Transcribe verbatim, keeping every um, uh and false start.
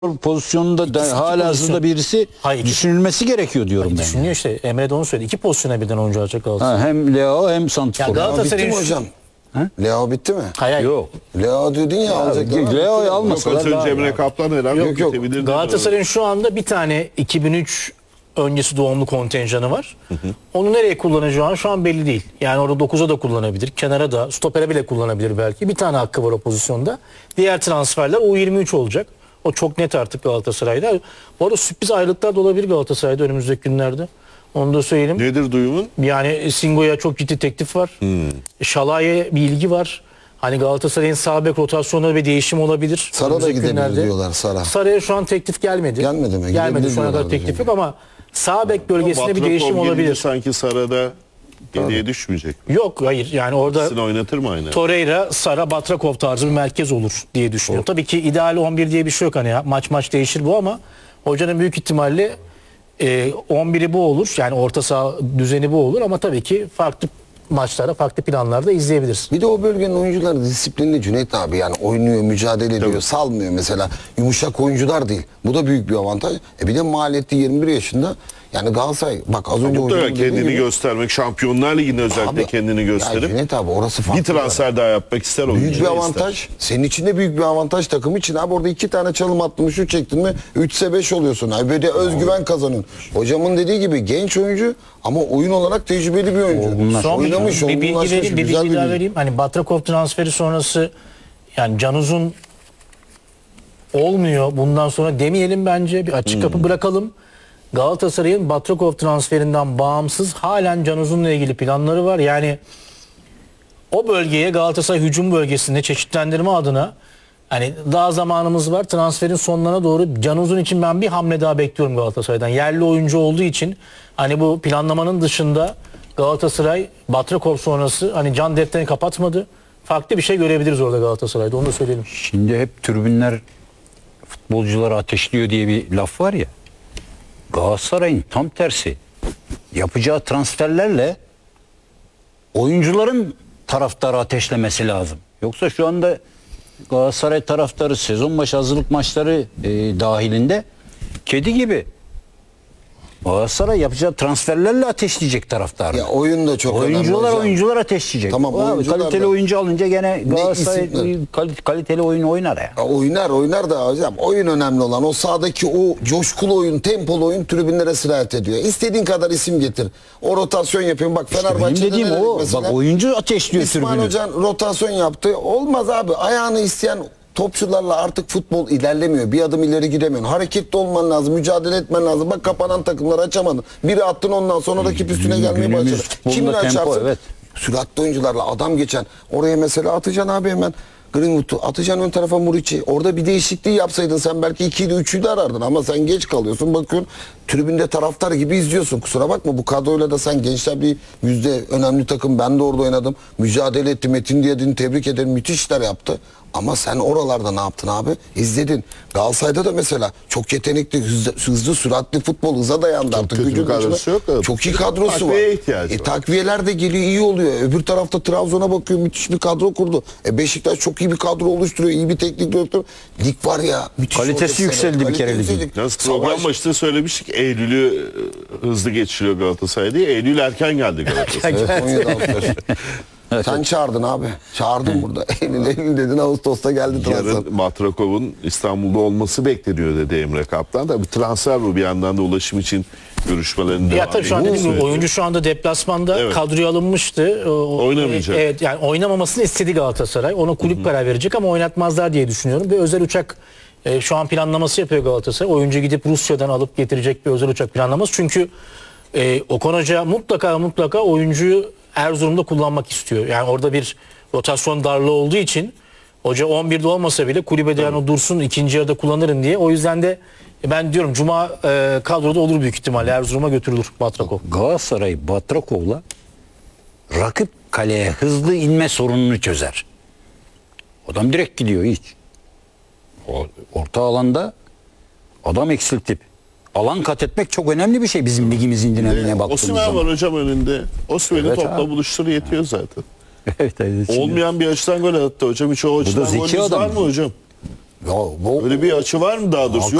pozisyonunda da halihazırda birisi Hayır. düşünülmesi gerekiyor diyorum ben. Düşünüyor işte. Emre de onu söyledi. İki pozisyona birden oyuncu alacak Galatasaray. Ha, hem Leo hem Ya Santrfor. Galatasaray- Leo bitti mi Galatasaray'ın- hocam? Leo bitti mi? Hayır, hayır. Yok. Leo dedin ya, alacaklar. Leo'yu Yok, almasalar az önce daha Emre iyi. Kaplan herhalde Yok, yok. bitebilir. Galatasaray'ın şu anda bir tane iki bin üç öncesi doğumlu kontenjanı var. Onu nereye kullanacağı şu an belli değil. Yani orada dokuza da kullanabilir. Kenara da, stopere bile kullanabilir belki. Bir tane hakkı var o pozisyonda. Diğer transferler U yirmi üç olacak. O çok net artık Galatasaray'da. Bu arada sürpriz ayrılıklar da olabilir Galatasaray'da önümüzdeki günlerde. Onu da söyleyeyim. Nedir duyumun? Yani Singo'ya çok ciddi teklif var. Şalay'a bir ilgi var. Hani Galatasaray'ın sağ bek rotasyonunda bir değişim olabilir. Sara da Önümüzdeki gidebilir günlerde. diyorlar, Sara. Sara'ya şu an teklif gelmedi. Gelmedi mi? Gelmedi Gidebilir şu ana kadar diyorlar teklif çünkü. yok ama sağ bek bölgesinde bir Batrapov değişim gelince olabilir. Sanki Sara'da geriye düşmeyecek mi? Yok hayır yani orada İkisini oynatır mı aynı? Torreira, Sara, Batrakov tarzı bir merkez olur diye düşünüyorum. Tabii ki ideal on bir diye bir şey yok hani ya. Maç maç değişir bu ama hocanın büyük ihtimalle e, on biri bu olur. Yani orta saha düzeni bu olur ama tabii ki farklı maçlarda, farklı planlarda izleyebiliriz. Bir de o bölgenin oyuncuları disiplinli Cüneyt abi, yani oynuyor, mücadele ediyor, Tabii. salmıyor mesela. Yumuşak oyuncular değil. Bu da büyük bir avantaj. E bir de maliyeti yirmi bir yaşında. Yani Galatasaray bak az önce Mutlaka hocam dediği kendini gibi- göstermek, Şampiyonlar Ligi'nde özellikle Abi, kendini ya gösterip Cüneyt abi orası farklı. bir transfer daha yapmak ister oyuncu. Büyük bir da avantaj. ister. Senin için de büyük bir avantaj takım için. Abi orada iki tane çalım attın mı, şut çektin mi üçse beş oluyorsun. Abi böyle özgüven kazanın. Hocamın dediği gibi genç oyuncu ama oyun olarak tecrübeli bir oyuncu. Olgunlaş- Son bir, Oynamış, bir bilgi olgunlaşmış, vereyim, bir güzel bilgi daha bilgi. vereyim. Hani Batrakov transferi sonrası yani Canuz'un olmuyor. Bundan sonra demeyelim bence. Bir açık kapı bırakalım. Galatasaray'ın Batrakov transferinden bağımsız halen Canuz'unla ilgili planları var. Yani o bölgeye Galatasaray hücum bölgesinde çeşitlendirme adına hani daha zamanımız var. Transferin sonlarına doğru Canuz'un için ben bir hamle daha bekliyorum Galatasaray'dan. Yerli oyuncu olduğu için hani bu planlamanın dışında Galatasaray Batrakov sonrası hani can defterini kapatmadı. Farklı bir şey görebiliriz orada Galatasaray'da. Onu da söyleyelim. Şimdi hep tribünler futbolcuları ateşliyor diye bir laf var ya. Galatasaray'ın tam tersi. Yapacağı transferlerle oyuncuların taraftarı ateşlemesi lazım. Yoksa şu anda Galatasaray taraftarı sezon başı hazırlık maçları e, dahilinde kedi gibi. Galatasaray yapacağı transferlerle ateşleyecek taraftarı. Ya oyun da çok önemli Oyuncular hocam. oyuncular ateşleyecek. Tamam, Abi, oyuncular kaliteli da- oyuncu alınca gene Galatasaray isimler? kal- kaliteli oyun oynar ya. Ya oynar oynar da hocam oyun önemli olan o sahadaki o coşkulu oyun, tempolu oyun tribünlere sirayet ediyor. İstediğin kadar isim getir. O rotasyon yapayım. Bak Benim Fenerbahçe'de dediğim ne dedik o. mesela? Bak oyuncu ateşliyor İsmail tribünü. Hoca'nın rotasyon yaptı. Olmaz abi. Ayağını isteyen topçularla artık futbol ilerlemiyor. Bir adım ileri gidemiyorsun. Hareketli olman lazım. Mücadele etmen lazım. Bak kapanan takımları açamadın. Biri attın, ondan sonra rakip üstüne gelmeye Günümüz başladı. futbolunda Kimle tempo, açarsın? evet. Süratli oyuncularla adam geçen. Oraya mesela atacaksın abi hemen. Greenwood'u atacaksın ön tarafa Muriç'i. Orada bir değişikliği yapsaydın sen belki ikiydi üçüydü arardın ama sen geç kalıyorsun. Bakıyorsun tribünde taraftar gibi izliyorsun. Kusura bakma bu kadroyla da sen Gençler bir yüzde önemli takım. Ben de orada oynadım. Mücadele etti. Metin Diyadin'i tebrik ederim. Müthiş işler yaptı. Ama sen oralarda ne yaptın abi? İzledin. Galatasaray'da da mesela çok yetenekli, hızlı, hızlı süratli futbol hıza dayandı artık. kötü bir Gücün kadrosu gücüne. yok da Çok iyi kadrosu var. takviyeye ihtiyacı E, var. takviyeler de geliyor, iyi oluyor. Öbür tarafta Trabzon'a bakıyor, müthiş bir kadro kurdu. E Beşiktaş çok iyi bir kadro oluşturuyor, iyi bir teknik direktör. Lig var ya, müthiş. Kalitesi olacak yükseldi sene. bir kere Kalitesi ligin. yükseldi. Yalnız program Savaş- başında söylemiştik Eylül'ü e, hızlı geçiriyor Galatasaray diye. Eylül erken geldi Galatasaray. Evet, on yedi Ağustos. Sen çağırdın abi. Çağırdın burada. Eylül Eylül dedin, Ağustos'ta geldi transfer. Yarın Batrakov'un İstanbul'da olması bekleniyor dedi Emre Kaptan. Tabii transfer bu, bir yandan da ulaşım için görüşmelerin Ya devam tabii şu an ettiğini dediğim gibi söyledi. oyuncu şu anda deplasmanda Evet. kadroya alınmıştı. O- Oynamayacak. e, Evet yani oynamamasını istedi Galatasaray. Ona kulüp karar verecek ama oynatmazlar diye düşünüyorum. Bir özel uçak e, şu an planlaması yapıyor Galatasaray. Oyuncu gidip Rusya'dan alıp getirecek bir özel uçak planlaması. Çünkü e, Okan Hoca mutlaka mutlaka oyuncuyu Erzurum'da kullanmak istiyor. Yani orada bir rotasyon darlığı olduğu için hoca on birde olmasa bile kulübede yani o dursun ikinci yarıda kullanırım diye. O yüzden de ben diyorum Cuma e, kadroda olur büyük ihtimalle. Erzurum'a götürülür Batrakov. Galatasaray Batrakov'la rakip kaleye hızlı inme sorununu çözer. Adam direkt gidiyor hiç. O, orta alanda adam eksiltip alan kat etmek çok önemli bir şey bizim ligimizin dinamiğine baktığımız Osimhen zaman. var hocam önünde. Osimhen'i Evet topla abi. buluştur yetiyor zaten. Evet, evet, şimdi- Olmayan bir açıdan gol attı hocam. Hiç o açıdan zeki golünüz var adam. mı hocam? Ya bu Öyle bir açı var mı daha doğrusu?